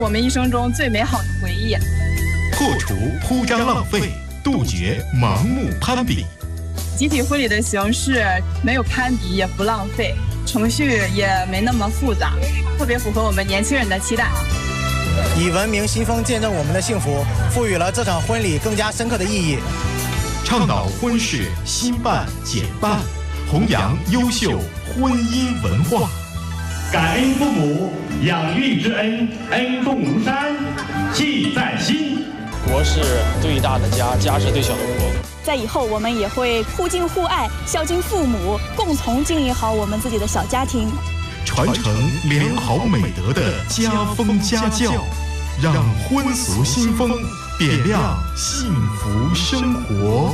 我们一生中最美好的回忆。 破除铺张浪费，杜绝盲目攀比。 集体婚礼的形式没有攀比，也不浪费，程序也没那么复杂，特别符合我们年轻人的期待。 以文明新风见证我们的幸福，赋予了这场婚礼更加深刻的意义。 倡导婚事新办简办，弘扬优秀婚姻文化。 感恩父母养育之恩，恩重如山，记在心。 国是最大的家，家是最小的国。 在以后，我们也会互敬互爱，孝敬父母，共同经营好我们自己的小家庭， 传承良好美德的家风家教，让婚俗新风点亮幸福生活。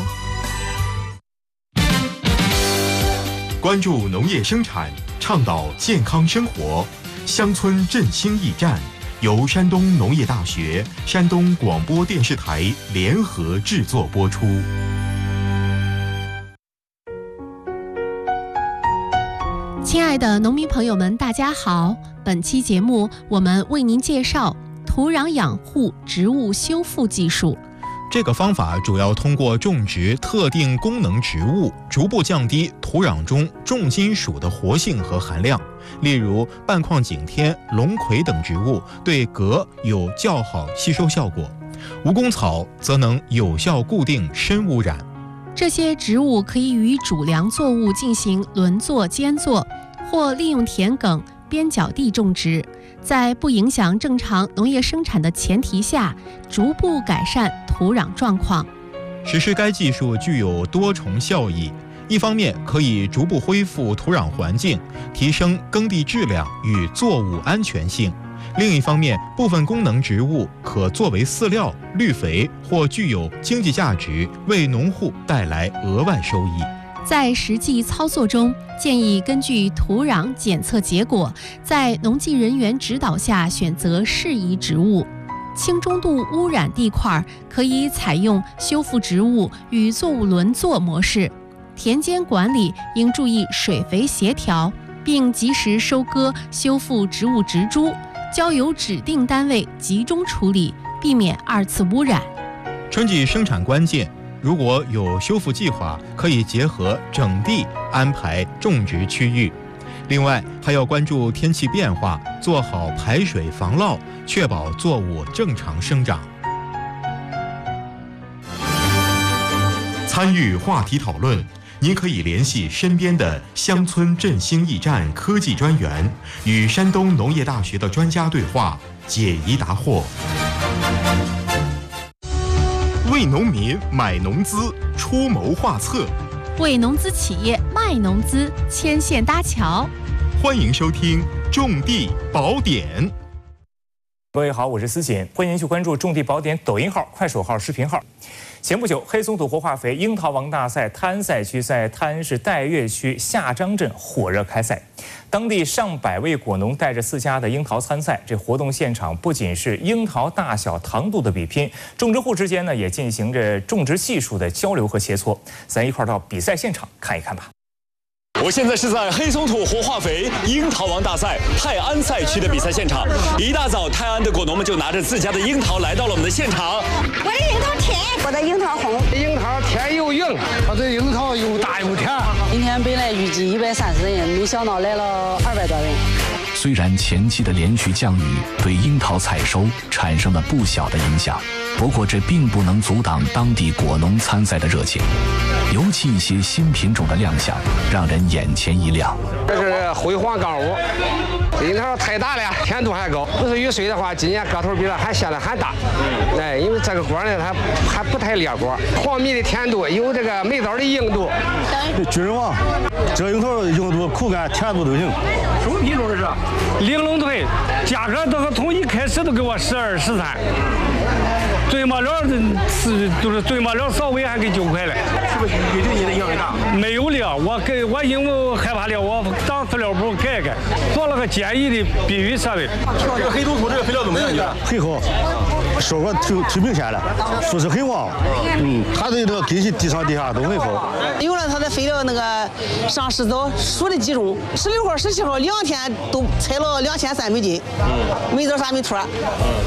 关注农业生产，倡导健康生活，乡村振兴驿站由山东农业大学、山东广播电视台联合制作播出。 亲爱的农民朋友们，大家好！本期节目我们为您介绍土壤养护植物修复技术。 这个方法主要通过种植特定功能植物，逐步降低土壤中重金属的活性和含量。例如半矿景天、龙葵等植物对镉有较好吸收效果，蜈蚣草则能有效固定深污染。 这些植物可以与主粮作物进行轮作、间作，或利用田埂、边角地种植，在不影响正常农业生产的前提下，逐步改善土壤状况。 实施该技术具有多重效益，一方面可以逐步恢复土壤环境，提升耕地质量与作物安全性；另一方面，部分功能植物可作为饲料、绿肥或具有经济价值，为农户带来额外收益。 在实际操作中，建议根据土壤检测结果，在农技人员指导下选择适宜植物。轻中度污染地块可以采用修复植物与作物轮作模式。田间管理应注意水肥协调，并及时收割修复植物植株，交由指定单位集中处理，避免二次污染。 春季生产关键，如果有修复计划，可以结合整地安排种植区域。另外，还要关注天气变化，做好排水防涝，确保作物正常生长。 参与话题讨论，您可以联系身边的乡村振兴驿站科技专员，与山东农业大学的专家对话，解疑答惑。为农民买农资，出谋划策； 为农资企业卖农资，牵线搭桥。 欢迎收听《种地宝典》。 各位好，我是思锦，欢迎去关注《种地宝典》抖音号、快手号、视频号。前不久，黑松土活化肥樱桃王大赛泰安赛区在泰安市岱岳区下张镇火热开赛，当地上百位果农带着4家的樱桃参赛。这活动现场不仅是樱桃大小、糖度的比拼，种植户之间呢也进行着种植技术的交流和切磋。咱一块到比赛现场看一看吧。 我现在是在黑松土活化肥樱桃王大赛泰安赛区的比赛现场。一大早，泰安的果农们就拿着自家的樱桃来到了我们的现场。 我的樱桃甜，我的樱桃红。 樱桃甜又硬，它这樱桃又大又甜。 今天本来预计130人，没想到来了200多人。 虽然前期的连续降雨对樱桃采收产生了不小的影响，不过这并不能阻挡当地果农参赛的热情。尤其一些新品种的亮相，让人眼前一亮。 这是辉煌杠5，樱桃太大了，甜度还高。不是雨水的话，今年个头比它还下来还大。哎，因为这个果呢，它还不太裂果，黄米的甜度有这个梅枣的硬度。 巨人王，这樱桃硬度、口感、甜度都行。 什么品种这是？玲珑腿，价格都从一开始都给我12、13。最末了就是最末了稍微还给9块了， 是不是比对你的影响大？ 没有了，我因为害怕了，我当饲料部改，做了个简易的避雨设备。 这个黑松土这个肥料怎么样？你觉得？ 很好， 效果忒明显了，说是很旺。它的那个根系地上地下都很好。 有了它的肥料那个上市早数的集中，16号、17号2天都采了2300斤，没找啥没托。